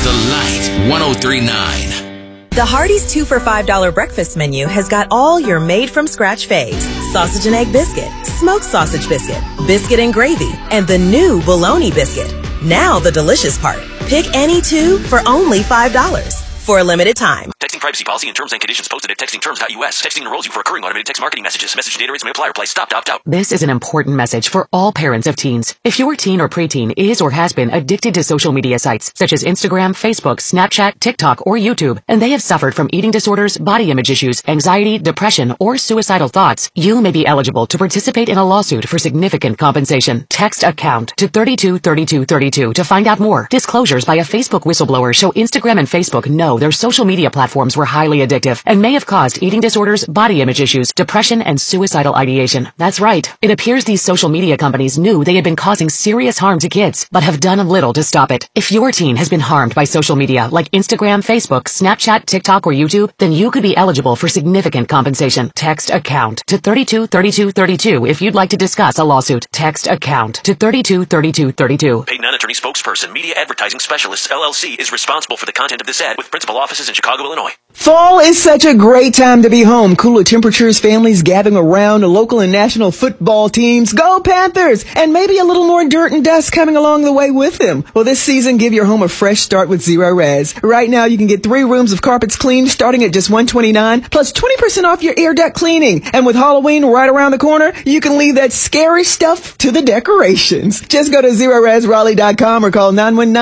The Light 103.9. The Hardee's 2 for $5 breakfast menu has got all your made-from-scratch faves. Sausage and egg biscuit, smoked sausage biscuit and gravy, and the new bologna biscuit. Now the delicious part. Pick any two for only $5 for a limited time. Texting privacy policy and terms and conditions posted at textingterms.us. Texting enrolls you for recurring automated text marketing messages. Message data rates may apply. Reply stop to opt out. This is an important message for all parents of teens. If your teen or preteen is or has been addicted to social media sites such as Instagram, Facebook, Snapchat, TikTok, or YouTube, and they have suffered from eating disorders, body image issues, anxiety, depression, or suicidal thoughts, you may be eligible to participate in a lawsuit for significant compensation. Text account to 323232 to find out more. Disclosures by a Facebook whistleblower show Instagram and Facebook know their social media platforms were highly addictive and may have caused eating disorders, body image issues, depression, and suicidal ideation. That's right. It appears these social media companies knew they had been causing serious harm to kids, but have done little to stop it. If your teen has been harmed by social media like Instagram, Facebook, Snapchat, TikTok, or YouTube, then you could be eligible for significant compensation. Text account to 323232 if you'd like to discuss a lawsuit. Text account to 323232. Paid non-attorney spokesperson, Media Advertising Specialists, LLC, is responsible for the content of this ad with principal offices in Chicago, Illinois. Fall is such a great time to be home. Cooler temperatures, families gathering around, local and national football teams. Go Panthers! And maybe a little more dirt and dust coming along the way with them. Well, this season, give your home a fresh start with Zero Res. Right now, you can get 3 rooms of carpets cleaned starting at just $129, plus 20% off your air duct cleaning. And with Halloween right around the corner, you can leave that scary stuff to the decorations. Just go to ZeroResRaleigh.com or call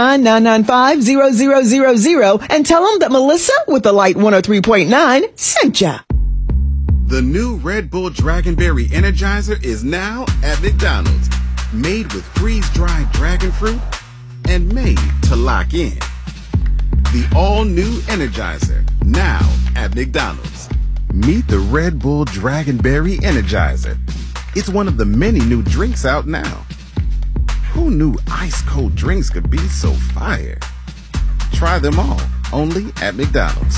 919-995-0000 and tell them that Melissa with the Light 103.9 sent ya. The new Red Bull Dragonberry Energizer is now at McDonald's. Made with freeze-dried dragon fruit and made to lock in. The all-new Energizer, now at McDonald's. Meet the Red Bull Dragonberry Energizer. It's one of the many new drinks out now. Who knew ice-cold drinks could be so fire? Try them all, only at McDonald's.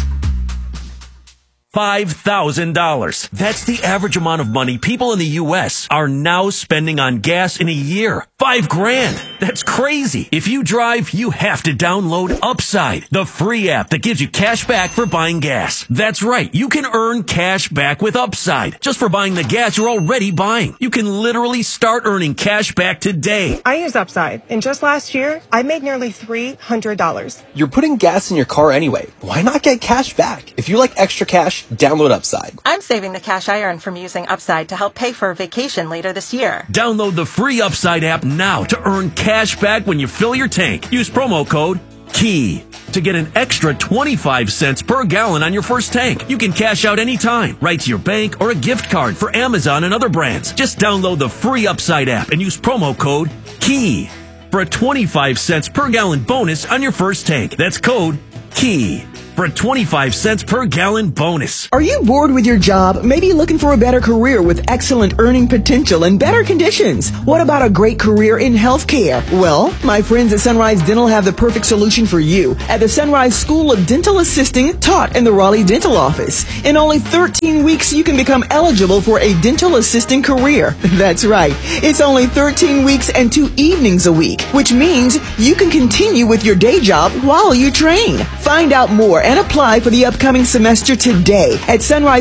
$5,000. That's the average amount of money people in the U.S. are now spending on gas in a year. $5,000. That's crazy. If you drive, you have to download Upside, the free app that gives you cash back for buying gas. That's right. You can earn cash back with Upside just for buying the gas you're already buying. You can literally start earning cash back today. I use Upside, and just last year, I made nearly $300. You're putting gas in your car anyway. Why not get cash back? If you like extra cash, download Upside. I'm saving the cash I earn from using Upside to help pay for a vacation later this year. Download the free Upside app now to earn cash back when you fill your tank. Use promo code KEY to get an extra 25 cents per gallon on your first tank. You can cash out anytime, right to your bank or a gift card for Amazon and other brands. Just download the free Upside app and use promo code KEY for a 25 cents per gallon bonus on your first tank. That's code KEY for a 25 cents per gallon bonus. Are you bored with your job? Maybe looking for a better career with excellent earning potential and better conditions? What about a great career in healthcare? Well, my friends at Sunrise Dental have the perfect solution for you at the Sunrise School of Dental Assisting, taught in the Raleigh Dental Office. In only 13 weeks, you can become eligible for a dental assisting career. That's right. It's only 13 weeks and 2 evenings a week, which means you can continue with your day job while you train. Find out more and apply for the upcoming semester today at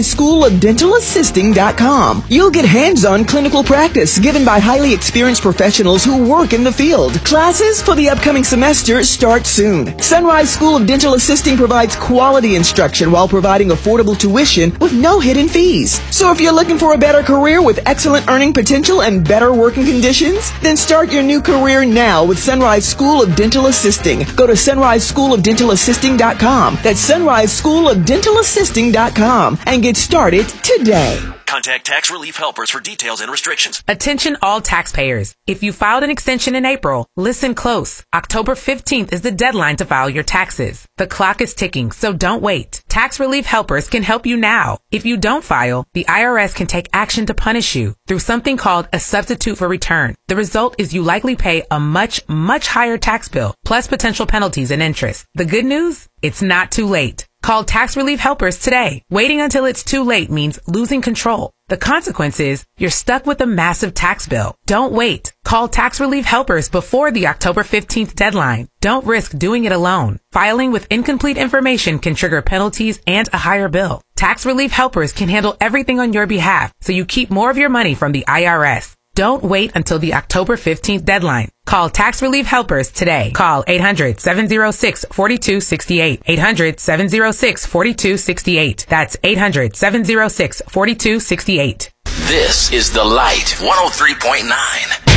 sunriseschoolofdentalassisting.com. You'll get hands-on clinical practice given by highly experienced professionals who work in the field. Classes for the upcoming semester start soon. Sunrise School of Dental Assisting provides quality instruction while providing affordable tuition with no hidden fees. So if you're looking for a better career with excellent earning potential and better working conditions, then start your new career now with Sunrise School of Dental Assisting. Go to sunriseschoolofdentalassisting.com. That's sunriseschoolofdentalassisting.com and get started today. Contact Tax Relief Helpers for details and restrictions. Attention all taxpayers. If you filed an extension in April, listen close. October 15th is the deadline to file your taxes. The clock is ticking, so don't wait. Tax Relief Helpers can help you now. If you don't file, the IRS can take action to punish you through something called a substitute for return. The result is you likely pay a much higher tax bill, plus potential penalties and interest. The good news? It's not too late. Call Tax Relief Helpers today. Waiting until it's too late means losing control. The consequence is you're stuck with a massive tax bill. Don't wait. Call Tax Relief Helpers before the October 15th deadline. Don't risk doing it alone. Filing with incomplete information can trigger penalties and a higher bill. Tax Relief Helpers can handle everything on your behalf, so you keep more of your money from the IRS. Don't wait until the October 15th deadline. Call Tax Relief Helpers today. Call 800-706-4268. 800-706-4268. That's 800-706-4268. This is The Light 103.9.